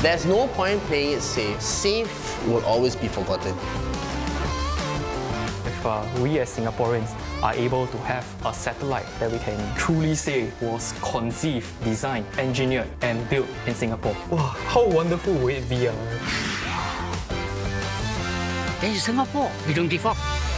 There's no point playing it safe. Safe will always be forgotten. If we as Singaporeans are able to have a satellite that we can truly say was conceived, designed, engineered and built in Singapore, wow, how wonderful would it be? In Singapore, we don't give up.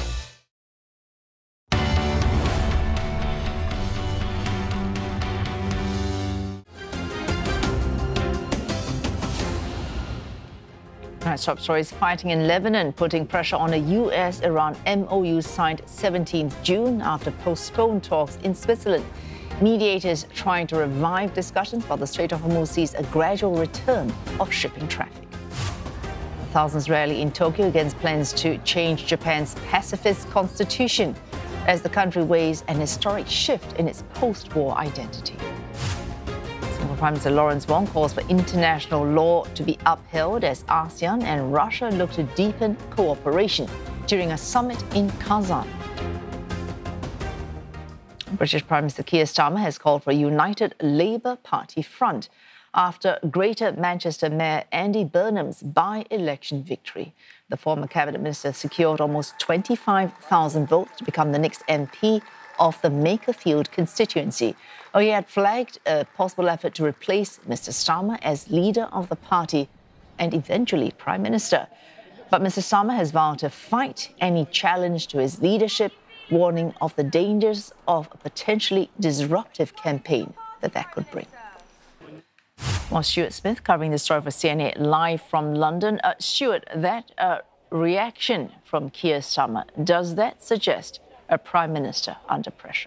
Top stories: fighting in Lebanon, putting pressure on a US-Iran MOU signed 17th June after postponed talks in Switzerland. Mediators trying to revive discussions while the Strait of Hormuz sees a gradual return of shipping traffic. Thousands rally in Tokyo against plans to change Japan's pacifist constitution as the country weighs an historic shift in its post-war identity. Prime Minister Lawrence Wong calls for international law to be upheld as ASEAN and Russia look to deepen cooperation during a summit in Kazan. British Prime Minister Keir Starmer has called for a united Labour Party front after Greater Manchester Mayor Andy Burnham's by-election victory. The former Cabinet Minister secured almost 25,000 votes to become the next MP of the Makerfield constituency. He had flagged a possible effort to replace Mr. Starmer as leader of the party and eventually Prime Minister. But Mr. Starmer has vowed to fight any challenge to his leadership, warning of the dangers of a potentially disruptive campaign that could bring. Well, Stuart Smith covering the story for CNA live from London. Stuart, that reaction from Keir Starmer, does that suggest a Prime Minister under pressure?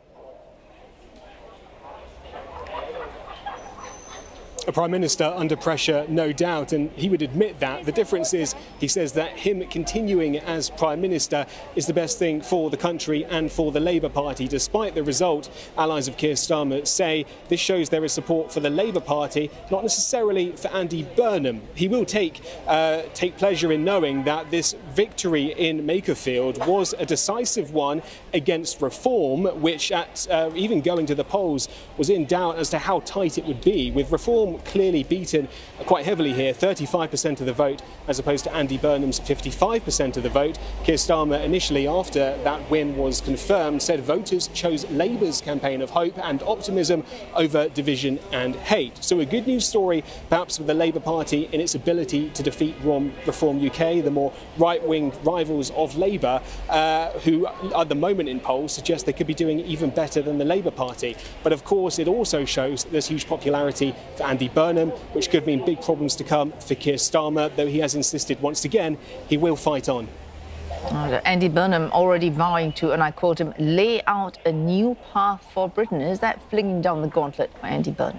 A Prime Minister under pressure, no doubt, and he would admit that. The difference is he says that him continuing as Prime Minister is the best thing for the country and for the Labour Party. Despite the result, allies of Keir Starmer say this shows there is support for the Labour Party, not necessarily for Andy Burnham. He will take pleasure in knowing that this victory in Makerfield was a decisive one against Reform, which at even going to the polls was in doubt as to how tight it would be, with Reform clearly beaten quite heavily here, 35% of the vote as opposed to Andy Burnham's 55% of the vote. Keir Starmer initially, after that win was confirmed, said voters chose Labour's campaign of hope and optimism over division and hate. So a good news story perhaps for the Labour Party in its ability to defeat Reform UK, the more right-wing rivals of Labour, who at the moment in polls suggest they could be doing even better than the Labour Party. But of course it also shows that there's huge popularity for Andy Burnham, which could mean big problems to come for Keir Starmer, though he has insisted once again he will fight on. Andy Burnham already vowing to, and I quote him, lay out a new path for Britain. Is that flinging down the gauntlet for Andy Burnham?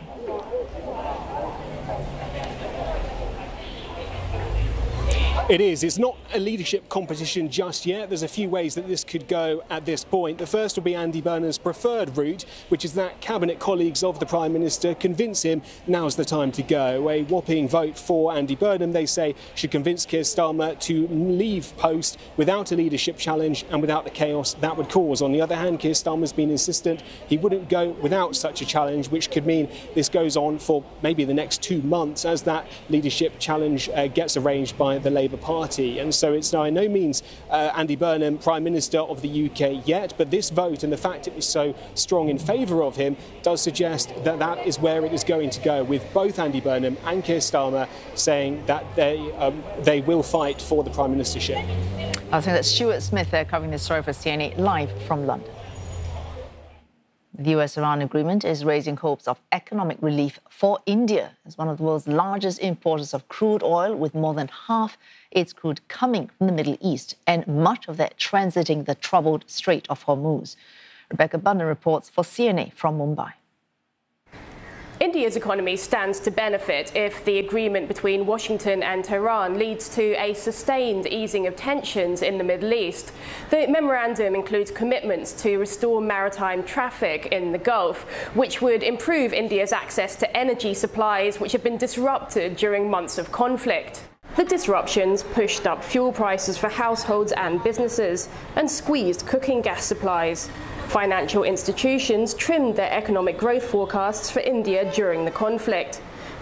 It is. It's not a leadership competition just yet. There's a few ways that this could go at this point. The first will be Andy Burnham's preferred route, which is that cabinet colleagues of the Prime Minister convince him now's the time to go. A whopping vote for Andy Burnham, they say, should convince Keir Starmer to leave post without a leadership challenge and without the chaos that would cause. On the other hand, Keir Starmer's been insistent he wouldn't go without such a challenge, which could mean this goes on for maybe the next 2 months as that leadership challenge gets arranged by the Labour Party. And so it's by no means Andy Burnham Prime Minister of the UK yet, but this vote and the fact it was so strong in favour of him does suggest that that is where it is going to go, with both Andy Burnham and Keir Starmer saying that they will fight for the Prime Ministership. I think that's Stuart Smith there covering this story for CNA live from London. The US-Iran agreement is raising hopes of economic relief for India as one of the world's largest importers of crude oil, with more than half its crude coming from the Middle East and much of that transiting the troubled Strait of Hormuz. Rebecca Bunner reports for CNA from Mumbai. India's economy stands to benefit if the agreement between Washington and Tehran leads to a sustained easing of tensions in the Middle East. The memorandum includes commitments to restore maritime traffic in the Gulf, which would improve India's access to energy supplies which have been disrupted during months of conflict. The disruptions pushed up fuel prices for households and businesses and squeezed cooking gas supplies. Financial institutions trimmed their economic growth forecasts for India during the conflict.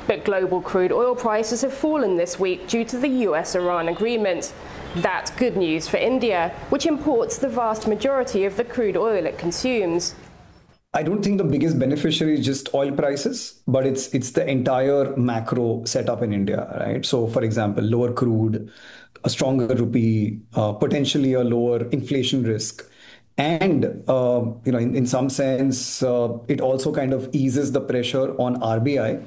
But global crude oil prices have fallen this week due to the US-Iran agreement. That's good news for India, which imports the vast majority of the crude oil it consumes. I don't think the biggest beneficiary is just oil prices, but it's the entire macro setup in India, right? So, for example, lower crude, a stronger rupee, potentially a lower inflation risk. And, in some sense, it also kind of eases the pressure on RBI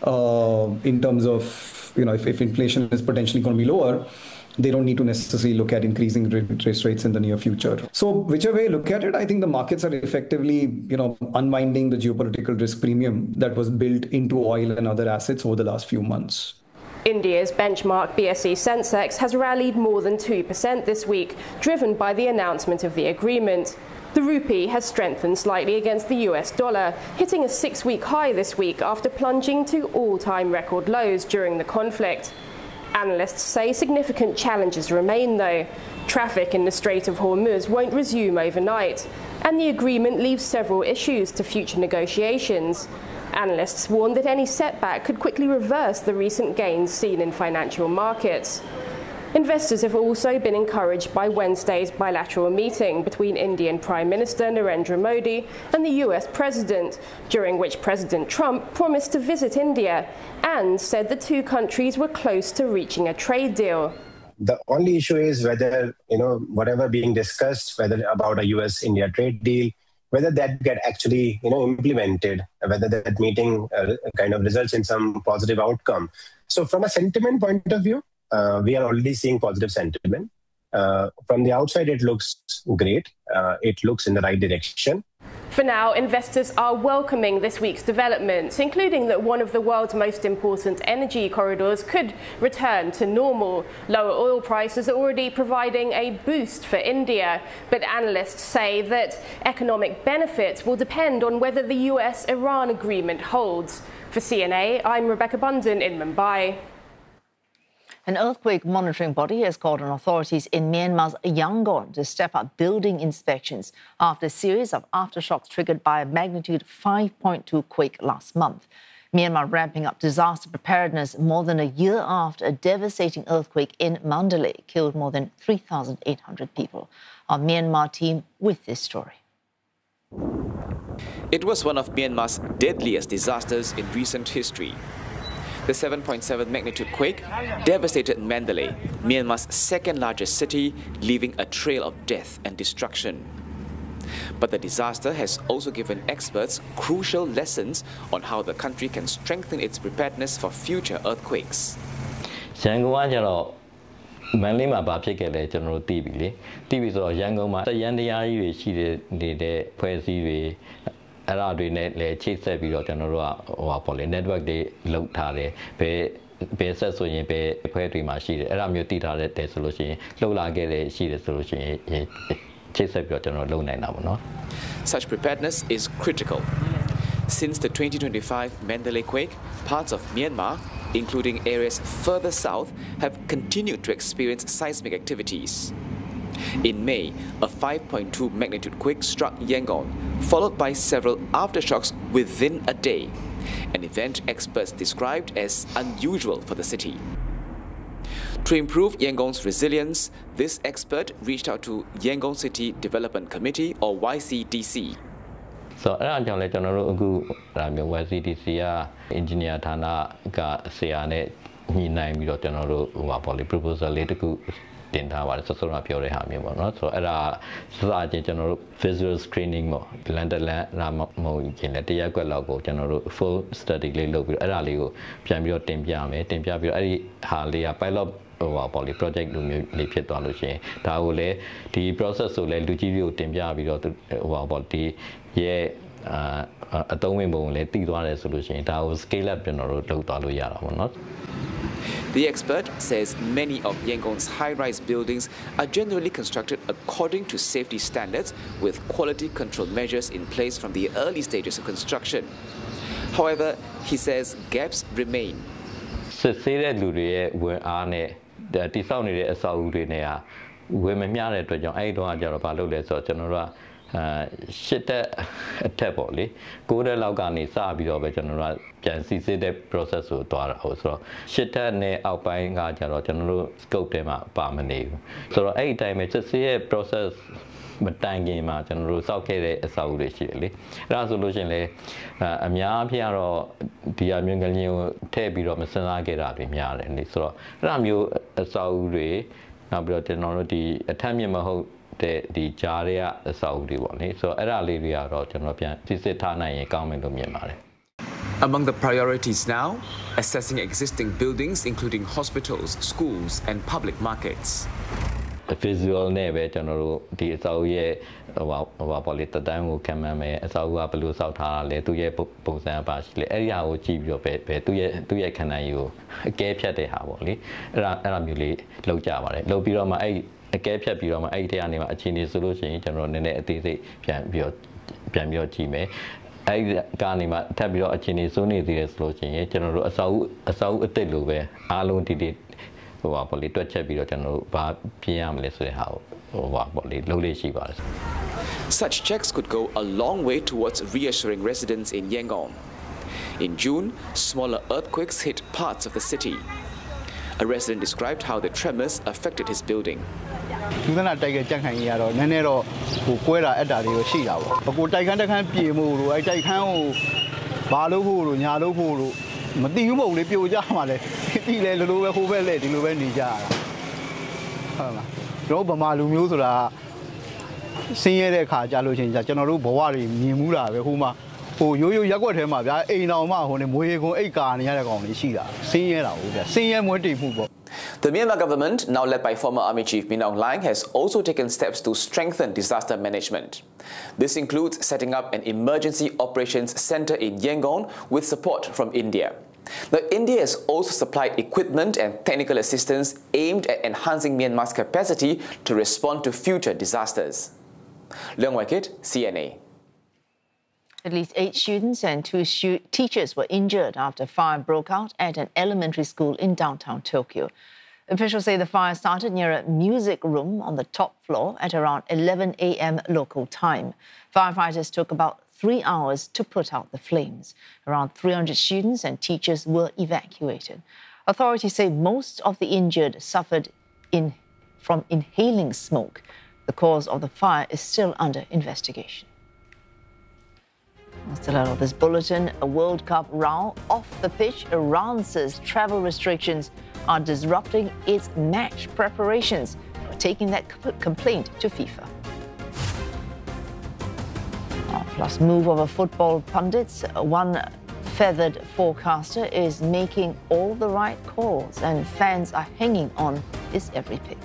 in terms of, if inflation is potentially going to be lower, they don't need to necessarily look at increasing interest rates in the near future. So whichever way you look at it, I think the markets are effectively, unwinding the geopolitical risk premium that was built into oil and other assets over the last few months. India's benchmark BSE Sensex has rallied more than 2% this week, driven by the announcement of the agreement. The rupee has strengthened slightly against the US dollar, hitting a 6-week high this week after plunging to all-time record lows during the conflict. Analysts say significant challenges remain, though. Traffic in the Strait of Hormuz won't resume overnight, and the agreement leaves several issues to future negotiations. Analysts warn that any setback could quickly reverse the recent gains seen in financial markets. Investors have also been encouraged by Wednesday's bilateral meeting between Indian Prime Minister Narendra Modi and the US President, during which President Trump promised to visit India and said the two countries were close to reaching a trade deal. The only issue is whether, whatever being discussed, whether about a US-India trade deal, whether that get actually, implemented, whether that meeting kind of results in some positive outcome. So from a sentiment point of view, we are already seeing positive sentiment. From the outside, it looks great. It looks in the right direction. For now, investors are welcoming this week's developments, including that one of the world's most important energy corridors could return to normal. Lower oil prices are already providing a boost for India, but analysts say that economic benefits will depend on whether the US-Iran agreement holds. For CNA, I'm Rebecca Bunden in Mumbai. An earthquake monitoring body has called on authorities in Myanmar's Yangon to step up building inspections after a series of aftershocks triggered by a magnitude 5.2 quake last month. Myanmar ramping up disaster preparedness more than a year after a devastating earthquake in Mandalay killed more than 3,800 people. Our Myanmar team with this story. It was one of Myanmar's deadliest disasters in recent history. The 7.7 magnitude quake devastated Mandalay, Myanmar's second-largest city, leaving a trail of death and destruction. But the disaster has also given experts crucial lessons on how the country can strengthen its preparedness for future earthquakes. မန်လေးမှာဘာဖြစ်ခဲ့လဲကျွန်တော်တို့သိပြီလေသိပြီဆိုတော့ရန်ကုန်မှာတရန်တရားကြီးတွေရှိနေတဲ့ဖွဲ့စည်းတွေအဲ့ဒါတွေနဲ့လည်းချိတ်ဆက်ပြီးတော့ကျွန်တော်တို့ကပေါ့လေ network တွေလုပ်ထားတယ်ဘယ်ဆက်ဆိုရင်ဘယ်အဖွဲ့တွေမှာရှိတယ်အဲ့ဒါမျိုးသိထားတဲ့ဆိုလို့ရှိရင်လှုပ်လာခဲ့တဲ့ရှိတယ်ဆိုလို့ရှိရင်ချိတ်ဆက်ပြီးတော့ကျွန်တော်လုပ်နိုင်တာပေါ့နော် Such preparedness is critical. Since the 2025 Mandalay quake, parts of Myanmar, including areas further south, have continued to experience seismic activities. In May, a 5.2 magnitude quake struck Yangon, followed by several aftershocks within a day, an event experts described as unusual for the city. To improve Yangon's resilience, this expert reached out to Yangon City Development Committee, or YCDC. So အဲ့ဒါကြောင့်လဲကျွန်တော်တို့အခုဒါမျိုး YCDC က engineer ဌာနကဆရာနဲ့ညှိနှိုင်းပြီးတော့ကျွန်တော်တို့ပေါ့လေ proposal လေးတစ်ခုတင်ထားပါတယ်ဆက်စုံတာပြောတဲ့ဟာမျိုးပေါ့နော်ဆိုတော့အဲ့ဒါစစချင်းကျွန်တော်တို့ visual screening ပေါ့ land လာမဟုတ်ရင်လည်းတရက်ကွက်လောက်ကိုကျွန်တော်တို့ full study လေးလုပ်ပြီးတော့အဲ့ဒါလေးကိုပြန်ပြီးတော့တင်ပြမယ်တင်ပြပြီးတော့အဲ့ဒီဟာလေးက pilot ပေါ့လေ project လိုမျိုးလေးဖြစ်သွားလို့ရှိရင်ဒါကိုလည်းဒီ process ဆိုလည်းလူကြီးတွေကိုတင်ပြပြီးတော့ပေါ့ဒီရဲ့အသုံးဝင်ပုံကိုလည်းတည်သွားတယ်ဆိုလို့ရှိရင်ဒါကို scale up ကျွန်တော်တို့လုပ်သွားလို့ရတာပေါ့နော် The expert says many of Yangon's high-rise buildings are generally constructed according to safety standards with quality control measures in place from the early stages of construction. However, he says gaps remain. စစ်ဆေးတဲ့လူတွေရဲ့ဝန်အားနဲ့တိစောက်နေတဲ့အဆောက်အဦတွေနဲ့ဝယ်မမျှတဲ့အတွက်ကြောင့်အဲ့ဒီတော့ကျတော့ဘာလုပ်လဲဆိုတော့ကျွန်တော်တို့ကရှစ်တက်အထက်ပေါ့လေ9တက်လောက်ကနေစပြီးတော့ပဲကျွန်တော်တို့ပြန်စီစစ်တဲ့ process ကိုတွားတာဟုတ်ဆိုတော့ရှစ်တက်နဲ့အောက်ပိုင်းကကျတော့ကျွန်တော်တို့ scope ထဲမှာပါမနေဘူးဆိုတော့အဲ့ဒီတိုင်းပဲစစ်စစ်ရဲ့ process မတိုင်ခင်မှာကျွန်တော်တို့စောက်ခဲ့တဲ့အဆောက်အဦတွေရှိတယ်လေအဲ့ဒါဆိုလို့ရှိရင်လေအများအပြားတော့ဒီအမျိုးကလေးကိုထည့်ပြီးတော့မစဉ်းစားခဲ့တာတွေများတယ်လေဆိုတော့အဲ့ဒါမျိုးအဆောက်အဦတွေနောက်ပြီးတော့ကျွန်တော်တို့ဒီအထက်မြင့်မဟုတ်တဲ့ဒီကြားတွေကအဆောက်အဦတွေပေါ့လေဆိုတော့အဲ့ဒါလေးတွေကတော့ကျွန်တော်ပြန်စစ်စစ်ထားနိုင်ရင်ကောင်းမယ်လို့မြင်ပါတယ် Among the priorities now, assessing existing buildings including hospitals, schools and public markets. visual နဲ့ပဲကျွန်တော်တို့ဒီအဆောက်အဦရဲ့ဟိုပေါ့လေတတန်းကိုခံမှန်းမယ်အဆောက်အဦကဘယ်လိုဆောက်ထားတာလဲသူရဲ့ပုံစံပါရှိလေအဲ့ဒီဟာကိုကြည့်ပြီးတော့ပဲသူရဲ့ခန္ဓာကြီးကိုအကဲဖြတ်တဲ့ဟာပေါ့လေအဲ့ဒါမျိုးလေးလောက်ကြပါတယ်လောက်ပြီးတော့မှအဲ့အကဲဖြတ်ပြီးတော့မှအဲ့ဒီထဲကနေမှအခြေအနေဆိုလို့ရှိရင်ကျွန်တော်နည်းနည်းအသေးစိတ်ပြန်ပြီးတော့ကြည့်မယ်အဲ့ဒီကနေမှထပ်ပြီးတော့အခြေအနေစိုးနေသေးတယ်ဆိုလို့ရှိရင်ကျွန်တော်တို့အဆောက်အဦအသစ်လိုပဲအားလုံးဒီဟိုပေါ့လေတွက်ချက်ပြီးတော့ကျွန်တော်တို့ဘာပြင်ရမလဲဆိုတဲ့ဟာကိုဟိုပေါ့လေလုပ်လေးရှိပါတယ် Such checks could go a long way towards reassuring residents in Yangon. In June, smaller earthquakes hit parts of the city. A resident described how the tremors affected his building. သူကတိုက်ကြက်ခံရတော့နည်းနည်းတော့ဟိုကွဲတာအက်တာတွေရှိတာပေါ့။အခုတိုက်ခန်းပြေမှုလို့အဲ့တိုက်ခန်းကိုဘာလို့ဖို့လို့ညာလို့ဖို့လို့မသိဘူးမဟုတ်လေပြိုကြမှာလေပြီးလေလိုပဲဟိုဘက်လေဒီလိုပဲနေကြရတာဟုတ်လားကျွန်တော်ဗမာလူမျိုးဆိုတာဆင်းရဲတဲ့ခါကြာလို့ချင်းကျွန်တော်တို့ဘဝတွေမြင်မှုတာပဲဟိုမှာဟိုရိုးရက်ွက်ထဲမှာဗျာအိမ်တော်မှဟိုနေမွေခွန်အိတ်ကာနေရတဲ့ကောင်တွေရှိတာဆင်းရဲတာဟုတ်ဗျာဆင်းရဲမွေးတိမ်မှုပေါ့ The Myanmar government, now led by former Army Chief Min Aung Hlaing, has also taken steps to strengthen disaster management. This includes setting up an emergency operations center in Yangon with support from India. Now, India has also supplied equipment and technical assistance aimed at enhancing Myanmar's capacity to respond to future disasters. Leung Wai-kit, CNA. At least 8 students and 2 teachers were injured after a fire broke out at an elementary school in downtown Tokyo. Officials say the fire started near a music room on the top floor at around 11 a.m. local time. Firefighters took about 3 hours to put out the flames. Around 300 students and teachers were evacuated. Authorities say most of the injured suffered from inhaling smoke. The cause of the fire is still under investigation. Still out of this bulletin, a World Cup row off the pitch. Iran says travel restrictions are disrupting its match preparations. We're taking that complaint to FIFA. Plus move of a football pundits. One feathered forecaster is making all the right calls and fans are hanging on his every pick.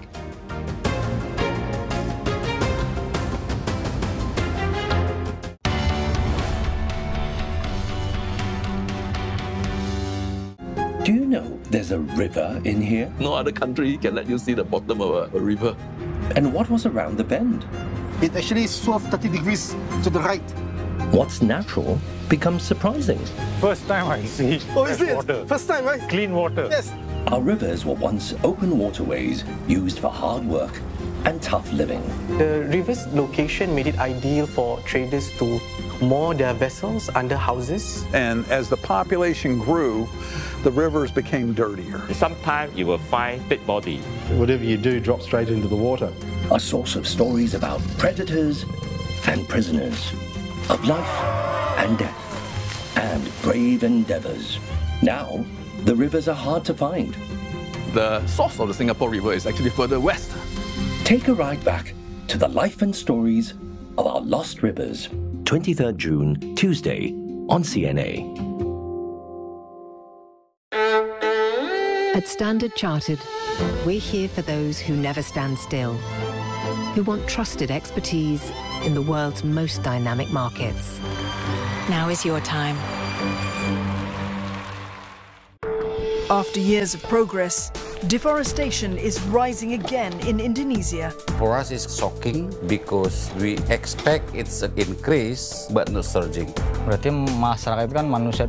Do you know there's a river in here? No other country can let you see the bottom of a river. And what was around the bend? It actually swerved 30 degrees to the right. What's natural becomes surprising. First time I see water. First time, right? Clean water. Yes. Our rivers were once open waterways used for hard work and tough living. The river's location made it ideal for traders to moor their vessels under houses. And as the population grew, the rivers became dirtier. Sometimes you will find dead body. Whatever you do drops straight into the water. A source of stories about predators and prisoners, of life and death, and brave endeavors. Now, the rivers are hard to find. The source of the Singapore River is actually further west. Take a ride back to the life and stories of our lost rivers. 23rd June, Tuesday, on CNA. At Standard Chartered, we're here for those who never stand still, who want trusted expertise in the world's most dynamic markets. Now is your time. After years of progress, deforestation is rising again in Indonesia. For us, it's shocking because we expect it's an increase but not surging. Berarti masyarakat kan manusia